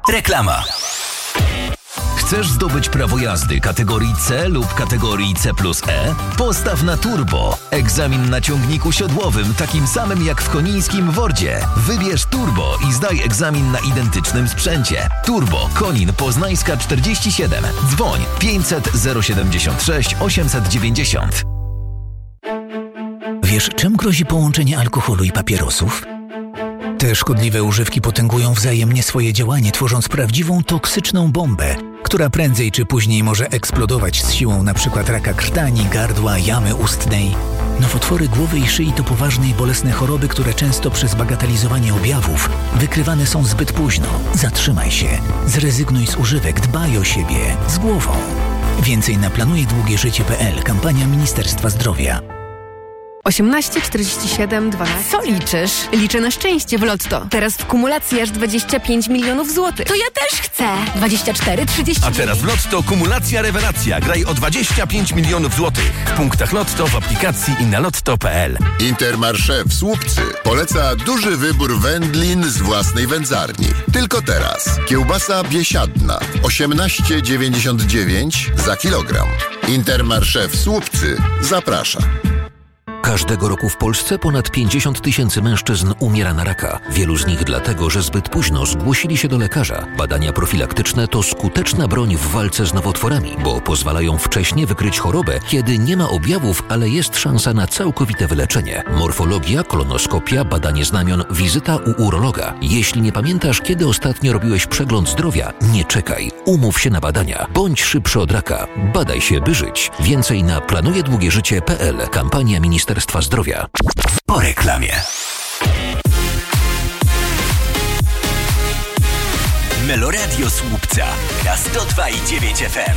Reklama. Chcesz zdobyć prawo jazdy kategorii C lub kategorii C+E? Postaw na turbo. Egzamin na ciągniku siodłowym, takim samym jak w konińskim Wordzie. Wybierz turbo i zdaj egzamin na identycznym sprzęcie. Turbo, Konin, Poznańska 47. Dzwoń 500 076 890. Wiesz, czym grozi połączenie alkoholu i papierosów? Te szkodliwe używki potęgują wzajemnie swoje działanie, tworząc prawdziwą toksyczną bombę, która prędzej czy później może eksplodować z siłą np. raka krtani, gardła, jamy ustnej. Nowotwory głowy i szyi to poważne i bolesne choroby, które często przez bagatelizowanie objawów wykrywane są zbyt późno. Zatrzymaj się, zrezygnuj z używek, dbaj o siebie, z głową. Więcej na planujedługieżycie.pl. Kampania Ministerstwa Zdrowia. 18, 47, 12. Co liczysz? Liczę na szczęście w Lotto. Teraz w kumulacji aż 25 milionów złotych. To ja też chcę. 24, 30. A teraz w Lotto kumulacja rewelacja. Graj o 25 milionów złotych. W punktach Lotto, w aplikacji i na lotto.pl. Intermarché w Słupcy poleca duży wybór wędlin z własnej wędzarni. Tylko teraz. Kiełbasa biesiadna 18,99 za kilogram. Intermarché w Słupcy zaprasza. Każdego roku w Polsce ponad 50 000 mężczyzn umiera na raka. Wielu z nich dlatego, że zbyt późno zgłosili się do lekarza. Badania profilaktyczne to skuteczna broń w walce z nowotworami, bo pozwalają wcześnie wykryć chorobę, kiedy nie ma objawów, ale jest szansa na całkowite wyleczenie. Morfologia, kolonoskopia, badanie znamion, wizyta u urologa. Jeśli nie pamiętasz, kiedy ostatnio robiłeś przegląd zdrowia, nie czekaj. Umów się na badania. Bądź szybszy od raka. Badaj się, by żyć. Więcej na planujedługieżycie.pl. Kampania Ministerstwa Zdrowia. Po reklamie. Meloradio Słupca na 102,9 FM.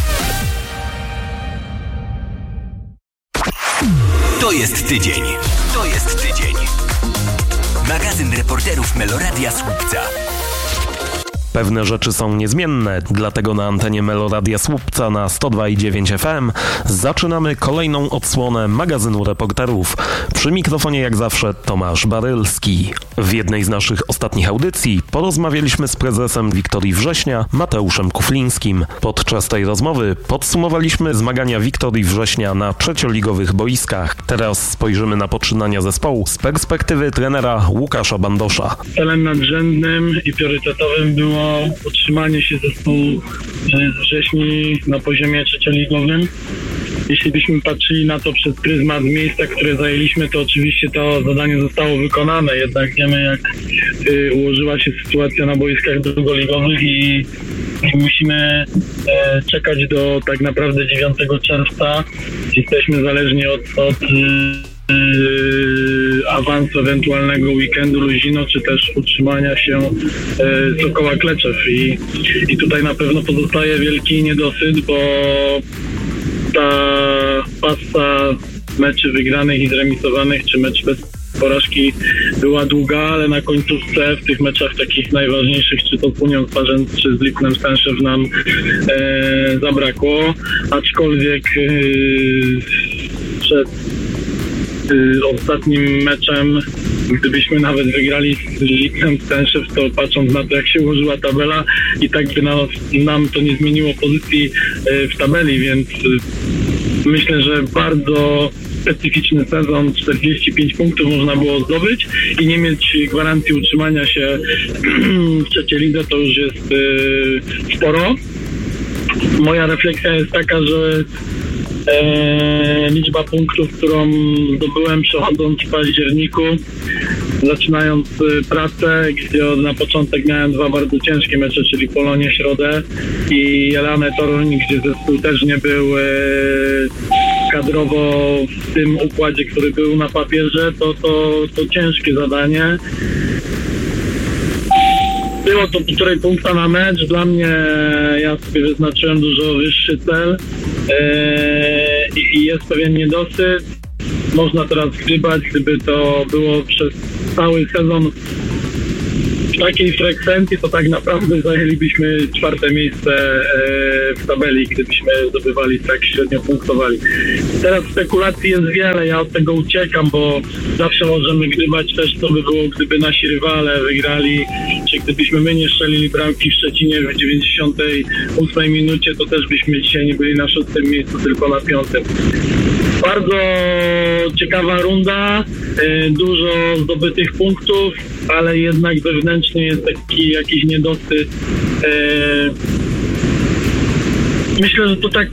To jest tydzień. To jest tydzień. Magazyn reporterów Meloradia Słupca. Pewne rzeczy są niezmienne, dlatego na antenie Meloradia Słupca na 102,9 FM zaczynamy kolejną odsłonę magazynu reporterów. Przy mikrofonie jak zawsze Tomasz Barylski. W jednej z naszych ostatnich audycji porozmawialiśmy z prezesem Wiktorii Września, Mateuszem Kuflińskim. Podczas tej rozmowy podsumowaliśmy zmagania Wiktorii Września na trzecioligowych boiskach. Teraz spojrzymy na poczynania zespołu z perspektywy trenera Łukasza Bandosza. Celem nadrzędnym i priorytetowym było utrzymanie się zespołu z Wrześni na poziomie trzecioligowym. Jeśli byśmy patrzyli na to przez pryzmat miejsca, które zajęliśmy, to oczywiście to zadanie zostało wykonane, jednak wiemy, jak ułożyła się sytuacja na boiskach drugoligowych i musimy czekać do tak naprawdę 9 czerwca. Jesteśmy zależni od awansu ewentualnego weekendu Luzino, czy też utrzymania się Sokoła Kleczew i tutaj na pewno pozostaje wielki niedosyt, bo ta pasta meczy wygranych i zremisowanych, czy mecz bez porażki była długa, ale na końcówce w tych meczach takich najważniejszych, czy to z Unią Sparzęt, czy z Lipnem Stęszew nam zabrakło, aczkolwiek przed ostatnim meczem, gdybyśmy nawet wygrali z Lipnem Stęszew, to patrząc na to, jak się ułożyła tabela, i tak by nam to nie zmieniło pozycji w tabeli, więc myślę, że bardzo specyficzny sezon, 45 punktów można było zdobyć i nie mieć gwarancji utrzymania się w trzeciej lidze, to już jest sporo. Moja refleksja jest taka, że liczba punktów, którą zdobyłem przechodząc w październiku, zaczynając pracę, gdzie na początek miałem 2 bardzo ciężkie mecze, czyli Polonię Środę i Jelanę Toruń, gdzie zespół też nie był kadrowo w tym układzie, który był na papierze, to ciężkie zadanie. Było to 1,5 punkta na mecz. Dla mnie, ja sobie wyznaczyłem dużo wyższy cel i jest pewien niedosyt. Można teraz grzybać, gdyby to było przez cały sezon w takiej frekwencji to tak naprawdę zajęlibyśmy 4. miejsce w tabeli, gdybyśmy zdobywali tak średnio punktowali. Teraz spekulacji jest wiele, ja od tego uciekam, bo zawsze możemy gdybać też, co by było, gdyby nasi rywale wygrali, czy gdybyśmy my nie strzelili bramki w Szczecinie w 98 minucie, to też byśmy dzisiaj nie byli na 6. miejscu, tylko na 5. Bardzo ciekawa runda, dużo zdobytych punktów, ale jednak wewnętrznie jest taki jakiś niedosyt. Myślę, że to tak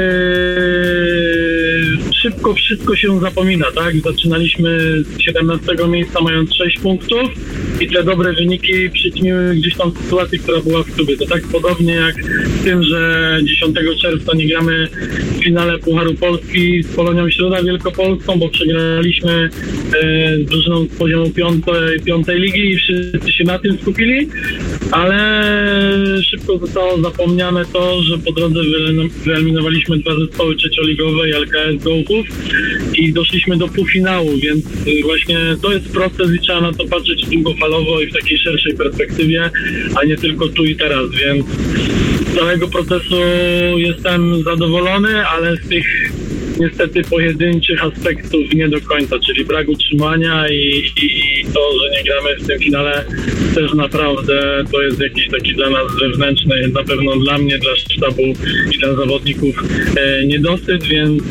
szybko wszystko się zapomina, tak? Zaczynaliśmy z 17 miejsca mając 6 punktów i te dobre wyniki przyczyniły gdzieś tam sytuację, która była w klubie. To tak podobnie jak w tym, że 10 czerwca nie gramy w finale Pucharu Polski z Polonią Środa Wielkopolską, bo przegraliśmy z drużyną z poziomu 5. ligi i wszyscy się na tym skupili, ale szybko zostało zapomniane to, że po drodze wyeliminowaliśmy 2 zespoły trzecioligowe i LKS Gołchów i doszliśmy do półfinału, więc właśnie to jest proces i trzeba na to patrzeć długofalowo i w takiej szerszej perspektywie, a nie tylko tu i teraz, więc z całego procesu jestem zadowolony, ale z tych niestety pojedynczych aspektów nie do końca, czyli brak utrzymania i to, że nie gramy w tym finale, też naprawdę to jest jakiś taki dla nas wewnętrzny, na pewno dla mnie, dla sztabu i dla zawodników niedosyt, więc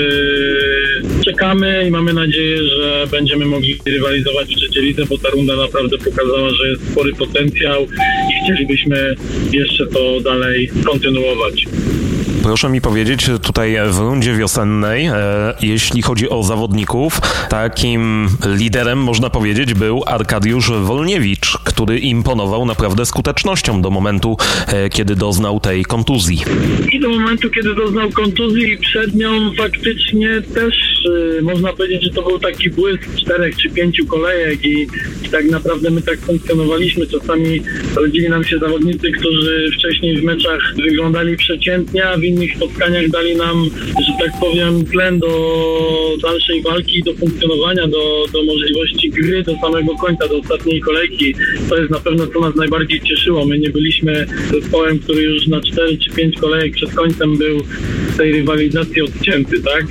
czekamy i mamy nadzieję, że będziemy mogli rywalizować w trzeciej lidze, bo ta runda naprawdę pokazała, że jest spory potencjał i chcielibyśmy jeszcze to dalej kontynuować. Proszę mi powiedzieć, tutaj w rundzie wiosennej, jeśli chodzi o zawodników, takim liderem, można powiedzieć, był Arkadiusz Wolniewicz, który imponował naprawdę skutecznością do momentu, kiedy doznał tej kontuzji. I do momentu, kiedy doznał kontuzji, przed nią faktycznie też można powiedzieć, że to był taki błysk 4 czy 5 kolejek i tak naprawdę my tak funkcjonowaliśmy. Czasami rodzili nam się zawodnicy, którzy wcześniej w meczach wyglądali przeciętnie, a w innych spotkaniach dali nam, że tak powiem, tlen do dalszej walki, do funkcjonowania, do możliwości gry do samego końca, do ostatniej kolejki. To jest na pewno, co nas najbardziej cieszyło. My nie byliśmy zespołem, który już na 4 czy 5 kolejek przed końcem był z tej rywalizacji odcięty, tak?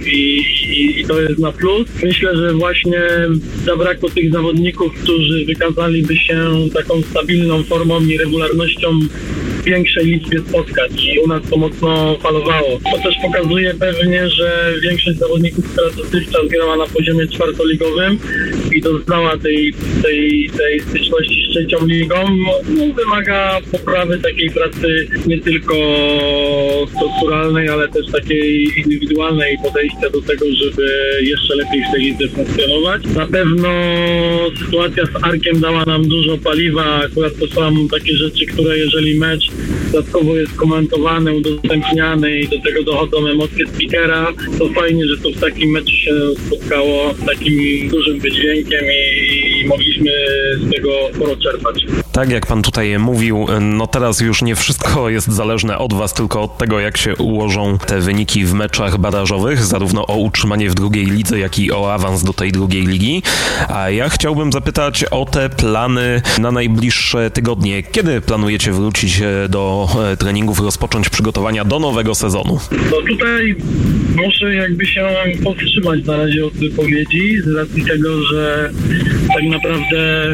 I to jest na plus. Myślę, że właśnie zabrakło tych zawodników, którzy wykazaliby się taką stabilną formą i regularnością w większej liczbie spotkań i u nas to mocno falowało. To też pokazuje pewnie, że większość zawodników, która dotychczas grała na poziomie czwartoligowym i doznała tej styczności z trzecią ligą, no, wymaga poprawy takiej pracy nie tylko strukturalnej, ale też takiej indywidualnej podejścia do tego, żeby jeszcze lepiej w tej lidze funkcjonować. Na pewno sytuacja z Arkiem dała nam dużo paliwa, akurat to są takie rzeczy, które jeżeli mecz dodatkowo jest komentowany, udostępniany i do tego dochodzą emocje speakera, to fajnie, że to w takim meczu się spotkało z takim dużym wydźwiękiem i mogliśmy z tego sporo czerpać. Tak jak pan tutaj mówił, no teraz już nie wszystko jest zależne od was, tylko od tego, jak się ułożą te wyniki w meczach barażowych, zarówno o utrzymanie w drugiej lidze, jak i o awans do tej drugiej ligi. A ja chciałbym zapytać o te plany na najbliższe tygodnie. Kiedy planujecie wrócić do treningów, rozpocząć przygotowania do nowego sezonu? No tutaj muszę jakby się powstrzymać na razie od wypowiedzi, z racji tego, że tak naprawdę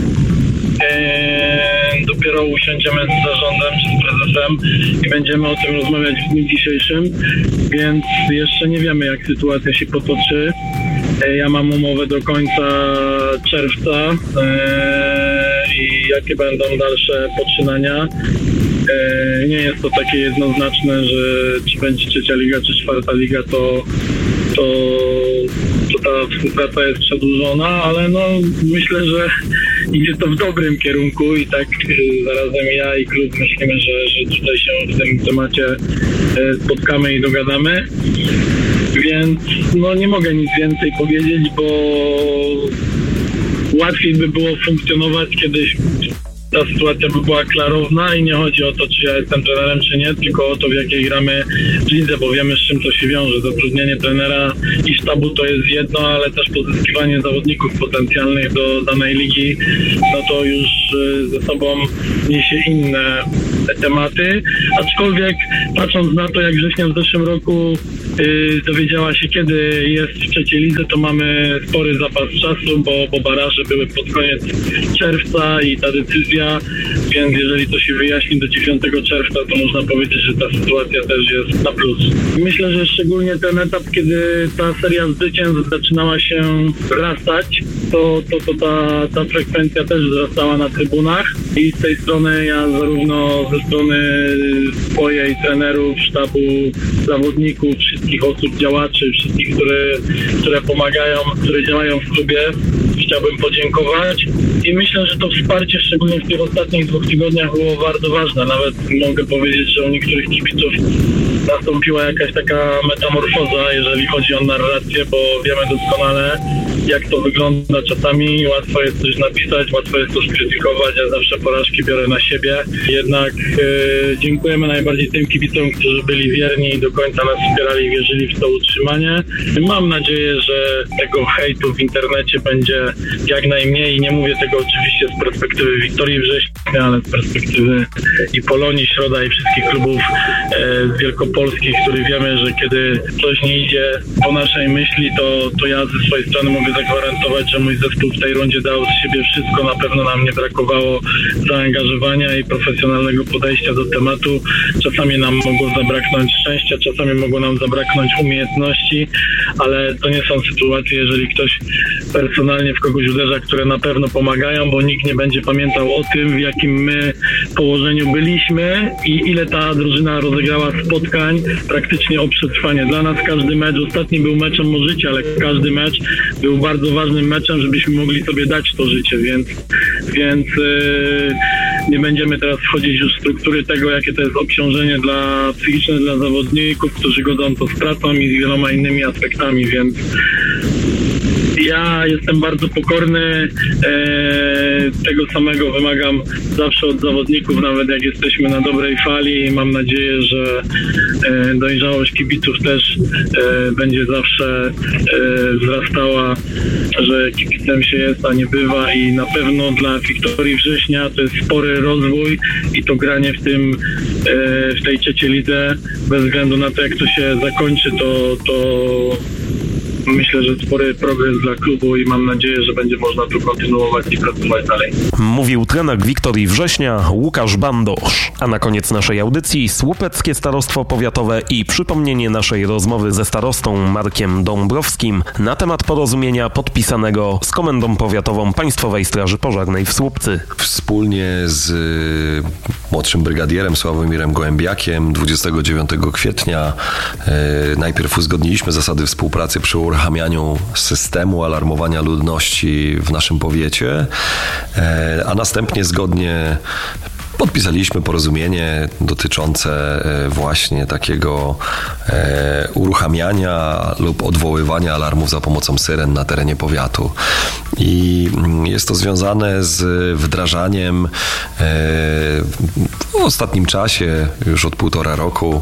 dopiero usiądziemy z zarządem czy z prezesem i będziemy o tym rozmawiać w dniu dzisiejszym, więc jeszcze nie wiemy, jak sytuacja się potoczy. Ja mam umowę do końca czerwca i jakie będą dalsze poczynania. Nie jest to takie jednoznaczne, że czy będzie trzecia liga, czy czwarta liga, to ta współpraca jest przedłużona, ale no myślę, że idzie to w dobrym kierunku i tak zarazem ja i klub myślimy, że tutaj się w tym temacie spotkamy i dogadamy. Więc no nie mogę nic więcej powiedzieć, bo łatwiej by było funkcjonować, ta sytuacja by była klarowna i nie chodzi o to, czy ja jestem trenerem, czy nie, tylko o to, w jakiej gramy lidze, bo wiemy, z czym to się wiąże. Zatrudnienie trenera i sztabu to jest jedno, ale też pozyskiwanie zawodników potencjalnych do danej ligi, no to już ze sobą niesie inne tematy, aczkolwiek patrząc na to, jak Września w zeszłym roku dowiedziała się, kiedy jest w trzeciej lidze, to mamy spory zapas czasu, bo baraże były pod koniec czerwca i ta decyzja, więc jeżeli to się wyjaśni do 9 czerwca, to można powiedzieć, że ta sytuacja też jest na plus. Myślę, że szczególnie ten etap, kiedy ta seria zwycięstw zaczynała się wzrastać, to ta frekwencja też wzrastała na trybunach i z tej strony ja zarówno ze strony swojej, trenerów, sztabu, zawodników, wszystkich osób, działaczy, wszystkich, które pomagają, które działają w klubie, chciałbym podziękować i myślę, że to wsparcie szczególnie w tych ostatnich 2 tygodniach było bardzo ważne. Nawet mogę powiedzieć, że u niektórych kibiców nastąpiła jakaś taka metamorfoza, jeżeli chodzi o narrację, bo wiemy doskonale, jak to wygląda czasami. Łatwo jest coś napisać, łatwo jest to skrytykować, ja zawsze porażki biorę na siebie. Jednak dziękujemy najbardziej tym kibicom, którzy byli wierni i do końca nas wspierali i wierzyli w to utrzymanie. Mam nadzieję, że tego hejtu w internecie będzie jak najmniej. Nie mówię tego oczywiście z perspektywy Wiktorii Września, ale z perspektywy i Polonii Środa i wszystkich klubów z wielkopolskich, których wiemy, że kiedy coś nie idzie po naszej myśli, to ja ze swojej strony mogę zagwarantować, że mój zespół w tej rundzie dał z siebie wszystko. Na pewno nam nie brakowało zaangażowania i profesjonalnego podejścia do tematu. Czasami nam mogło zabraknąć szczęścia, czasami mogło nam zabraknąć umiejętności, ale to nie są sytuacje, jeżeli ktoś personalnie w kogoś uderza, które na pewno pomagają, bo nikt nie będzie pamiętał o tym, w jakim my położeniu byliśmy i ile ta drużyna rozegrała spotkań praktycznie o przetrwanie. Dla nas każdy mecz, ostatni był meczem o życie, ale każdy mecz był bardzo ważnym meczem, żebyśmy mogli sobie dać to życie, więc nie będziemy teraz wchodzić już w struktury tego, jakie to jest obciążenie psychiczne dla zawodników, którzy godzą to z pracą i z wieloma innymi aspektami, więc ja jestem bardzo pokorny, tego samego wymagam zawsze od zawodników, nawet jak jesteśmy na dobrej fali i mam nadzieję, że dojrzałość kibiców też będzie zawsze wzrastała, że kibicem się jest, a nie bywa i na pewno dla Wiktorii Września to jest spory rozwój i to granie w tej trzeciej lidze, bez względu na to, jak to się zakończy, to myślę, że spory progres dla klubu i mam nadzieję, że będzie można tu kontynuować i pracować dalej. Mówił trener Wiktorii Września Łukasz Bandosz. A na koniec naszej audycji Słupeckie Starostwo Powiatowe i przypomnienie naszej rozmowy ze starostą Markiem Dąbrowskim na temat porozumienia podpisanego z Komendą Powiatową Państwowej Straży Pożarnej w Słupcy. Wspólnie z młodszym brygadierem Sławomirem Gołębiakiem 29 kwietnia najpierw uzgodniliśmy zasady współpracy przy uruchamianiu systemu alarmowania ludności w naszym powiecie, a następnie zgodnie podpisaliśmy porozumienie dotyczące właśnie takiego uruchamiania lub odwoływania alarmów za pomocą syren na terenie powiatu. I jest to związane z wdrażaniem w ostatnim czasie, już od 1,5 roku,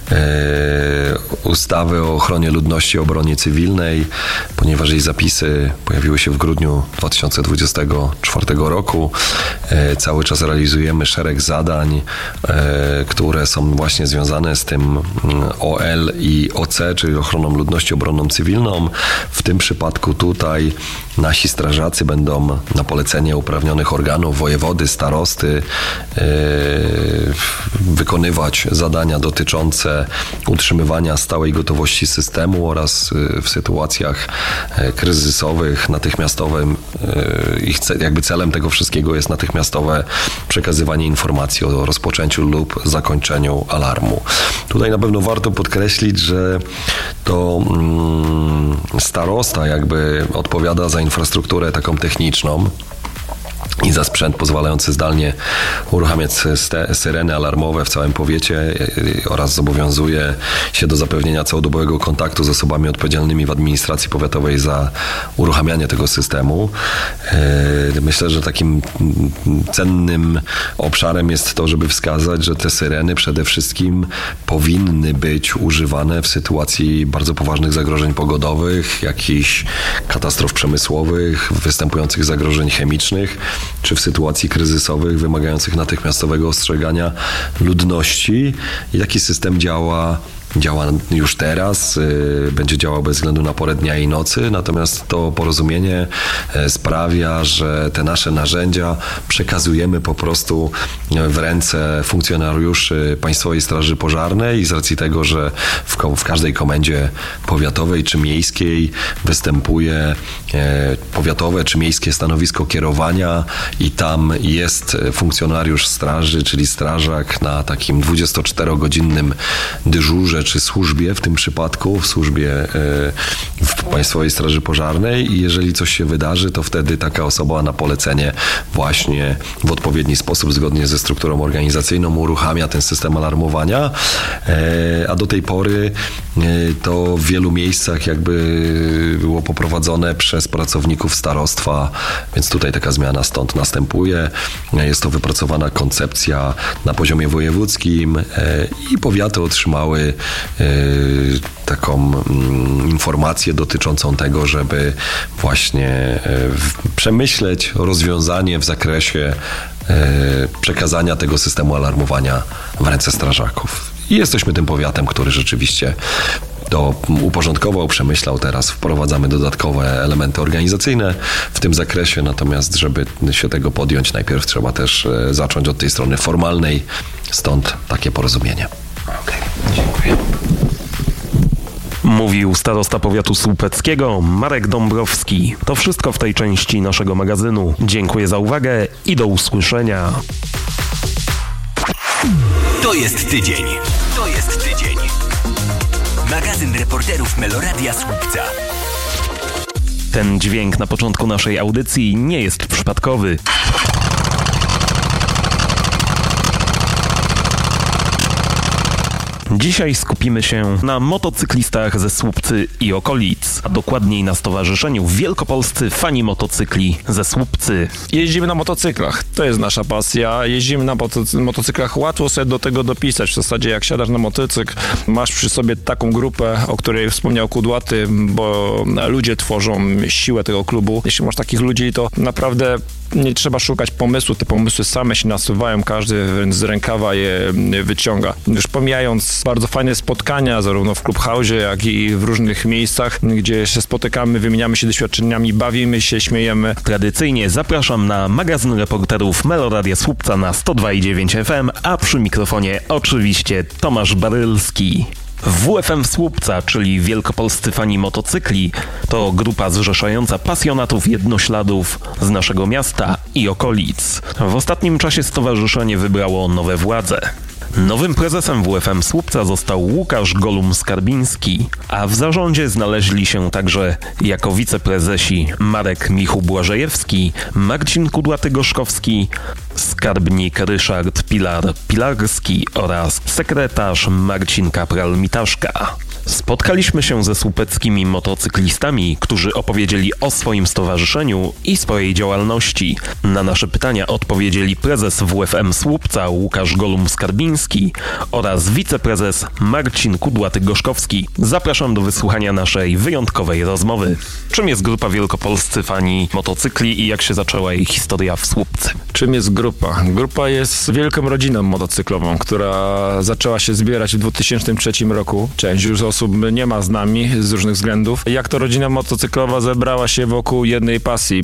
ustawy o ochronie ludności i obronie cywilnej, ponieważ jej zapisy pojawiły się w grudniu 2024 roku. Cały czas realizujemy szereg zadań, które są właśnie związane z tym OL i OC, czyli ochroną ludności, obroną cywilną. W tym przypadku tutaj nasi strażacy będą na polecenie uprawnionych organów, wojewody, starosty, wykonywać zadania dotyczące utrzymywania stałej gotowości systemu oraz w sytuacjach kryzysowych natychmiastowym, jakby celem tego wszystkiego jest natychmiastowe przekazywanie informacji o rozpoczęciu lub zakończeniu alarmu. Tutaj na pewno warto podkreślić, że to starosta jakby odpowiada za infrastrukturę taką techniczną i za sprzęt pozwalający zdalnie uruchamiać syreny alarmowe w całym powiecie oraz zobowiązuje się do zapewnienia całodobowego kontaktu z osobami odpowiedzialnymi w administracji powiatowej za uruchamianie tego systemu. Myślę, że takim cennym obszarem jest to, żeby wskazać, że te syreny przede wszystkim powinny być używane w sytuacji bardzo poważnych zagrożeń pogodowych, jakichś katastrof przemysłowych, występujących zagrożeń chemicznych, czy w sytuacji kryzysowych wymagających natychmiastowego ostrzegania ludności. I taki system działa już teraz, będzie działał bez względu na porę dnia i nocy, natomiast to porozumienie sprawia, że te nasze narzędzia przekazujemy po prostu w ręce funkcjonariuszy Państwowej Straży Pożarnej i z racji tego, że w każdej komendzie powiatowej czy miejskiej występuje powiatowe czy miejskie stanowisko kierowania i tam jest funkcjonariusz straży, czyli strażak na takim 24-godzinnym dyżurze czy służbie, w tym przypadku w służbie w Państwowej Straży Pożarnej i jeżeli coś się wydarzy, to wtedy taka osoba na polecenie właśnie w odpowiedni sposób, zgodnie ze strukturą organizacyjną uruchamia ten system alarmowania, a do tej pory to w wielu miejscach jakby było poprowadzone przez pracowników starostwa, więc tutaj taka zmiana stąd następuje. Jest to wypracowana koncepcja na poziomie wojewódzkim i powiaty otrzymały taką informację dotyczącą tego, żeby właśnie przemyśleć rozwiązanie w zakresie przekazania tego systemu alarmowania w ręce strażaków. I jesteśmy tym powiatem, który rzeczywiście to uporządkował, przemyślał. Teraz wprowadzamy dodatkowe elementy organizacyjne w tym zakresie, natomiast żeby się tego podjąć, najpierw trzeba też zacząć od tej strony formalnej, stąd takie porozumienie. Okej, dziękuję. Mówił starosta powiatu słupeckiego Marek Dąbrowski. To wszystko w tej części naszego magazynu. Dziękuję za uwagę i do usłyszenia. To jest tydzień. Magazyn reporterów Meloradia Słupca. Ten dźwięk na początku naszej audycji nie jest przypadkowy. Dzisiaj skupimy się na motocyklistach ze Słupcy i okolic, a dokładniej na Stowarzyszeniu Wielkopolscy Fani Motocykli ze Słupcy. Jeździmy na motocyklach, to jest nasza pasja. Jeździmy na motocyklach, łatwo sobie do tego dopisać. W zasadzie jak siadasz na motocykl, masz przy sobie taką grupę, o której wspomniał Kudłaty, bo ludzie tworzą siłę tego klubu. Jeśli masz takich ludzi, to naprawdę nie trzeba szukać pomysłu, te pomysły same się nasuwają, każdy z rękawa je wyciąga. Już pomijając bardzo fajne spotkania, zarówno w Clubhouse'ie, jak i w różnych miejscach, gdzie się spotykamy, wymieniamy się doświadczeniami, bawimy się, śmiejemy. Tradycyjnie zapraszam na magazyn reporterów Meloradia Słupca na 102,9 FM, a przy mikrofonie oczywiście Tomasz Barylski. WFM Słupca, czyli Wielkopolscy Fani Motocykli, to grupa zrzeszająca pasjonatów jednośladów z naszego miasta i okolic. W ostatnim czasie stowarzyszenie wybrało nowe władze. Nowym prezesem WFM Słupca został Łukasz Golum-Skarbiński, a w zarządzie znaleźli się także jako wiceprezesi Marek Michu-Błażejewski, Marcin Kudłaty-Gorzkowski, skarbnik Ryszard Pilarski oraz sekretarz Marcin Kapral-Mitaszka. Spotkaliśmy się ze słupeckimi motocyklistami, którzy opowiedzieli o swoim stowarzyszeniu i swojej działalności. Na nasze pytania odpowiedzieli prezes WFM Słupca Łukasz Golum-Skarbiński oraz wiceprezes Marcin Kudłaty-Gorzkowski. Zapraszam do wysłuchania naszej wyjątkowej rozmowy. Czym jest grupa Wielkopolscy Fani Motocykli i jak się zaczęła jej historia w Słupcy? Czym jest grupa? Grupa jest wielką rodziną motocyklową, która zaczęła się zbierać w 2003 roku. Część już osób nie ma z nami z różnych względów. Jak to rodzina motocyklowa zebrała się wokół jednej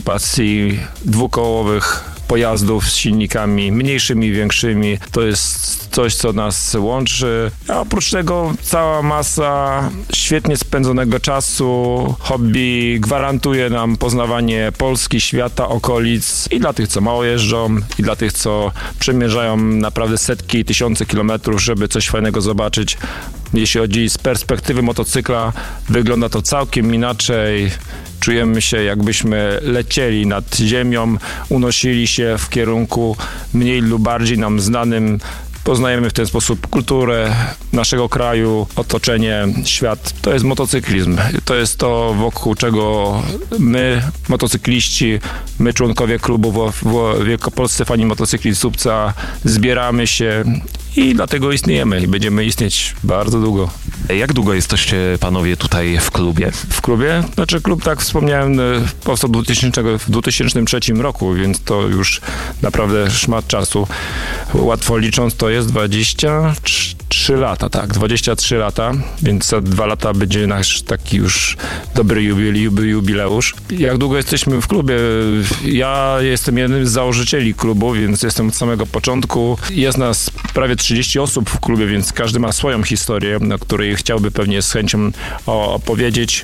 pasji dwukołowych pojazdów z silnikami mniejszymi, większymi. To jest coś, co nas łączy. A oprócz tego cała masa świetnie spędzonego czasu, hobby gwarantuje nam poznawanie Polski, świata, okolic i dla tych, co mało jeżdżą, i dla tych, co przemierzają naprawdę setki i tysiące kilometrów, żeby coś fajnego zobaczyć. Jeśli chodzi z perspektywy motocykla, wygląda to całkiem inaczej Czujemy się, jakbyśmy lecieli nad ziemią, unosili się w kierunku mniej lub bardziej nam znanym. Poznajemy w ten sposób kulturę naszego kraju, otoczenie, świat. To jest motocyklizm. To jest to, wokół czego my, motocykliści, my członkowie klubu w Wielkopolsce Fani Motocykli Słupca zbieramy się i dlatego istniejemy i będziemy istnieć bardzo długo. Jak długo jesteście panowie tutaj w klubie? W klubie? Znaczy klub, tak wspomniałem, powstał w 2003 roku, więc to już naprawdę szmat czasu. Łatwo licząc to jest 23 lata, tak, 23 lata, więc za 2 lata będzie nasz taki już dobry jubileusz. Jak długo jesteśmy w klubie? Ja jestem jednym z założycieli klubu, więc jestem od samego początku. Jest nas prawie 30 osób w klubie, więc każdy ma swoją historię, o której chciałby pewnie z chęcią opowiedzieć.